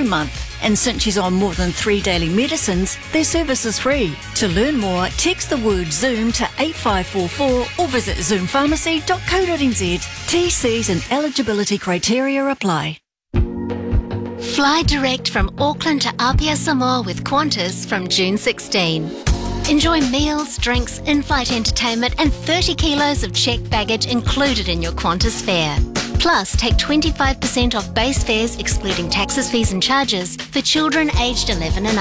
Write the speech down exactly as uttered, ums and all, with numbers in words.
every month. And since she's on more than three daily medicines, their service is free. To learn more, text the word Zoom to eight five four four or visit zoom pharmacy dot co dot n z. T Cs and eligibility criteria apply. Fly direct from Auckland to Apia Samoa with Qantas from June sixteenth. Enjoy meals, drinks, in-flight entertainment and thirty kilos of checked baggage included in your Qantas fare. Plus, take twenty-five percent off base fares excluding taxes, fees and charges for children aged eleven and